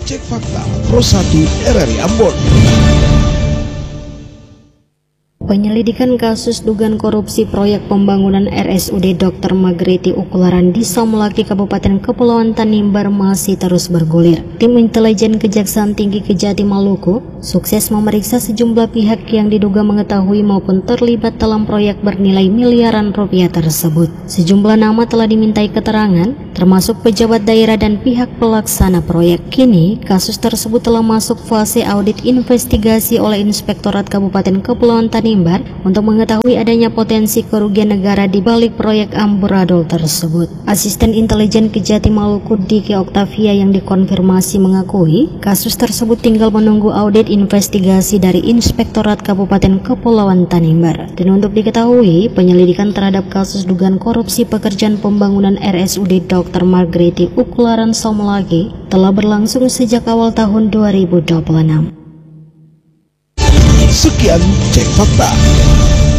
Cek Fakta Pro 1 RRI Ambon. Penyelidikan kasus dugaan korupsi proyek pembangunan RSUD Dr. Margreti Ukularan di Samulaki, Kabupaten Kepulauan Tanimbar masih terus bergulir. Tim intelijen Kejaksaan Tinggi Kejati Maluku sukses memeriksa sejumlah pihak yang diduga mengetahui maupun terlibat dalam proyek bernilai miliaran rupiah tersebut. Sejumlah nama telah dimintai keterangan, termasuk pejabat daerah dan pihak pelaksana proyek. Kini, kasus tersebut telah masuk fase audit investigasi oleh Inspektorat Kabupaten Kepulauan Tanimbar untuk mengetahui adanya potensi kerugian negara di balik proyek amburadul tersebut. Asisten Intelijen Kejati Maluku Diki Oktavia yang dikonfirmasi mengakui kasus tersebut tinggal menunggu audit investigasi dari Inspektorat Kabupaten Kepulauan Tanimbar. Dan untuk diketahui, penyelidikan terhadap kasus dugaan korupsi pekerjaan pembangunan RSUD Dr. Margreti Ukularan Samulaki telah berlangsung sejak awal tahun 2026. Sekian Cek Fakta.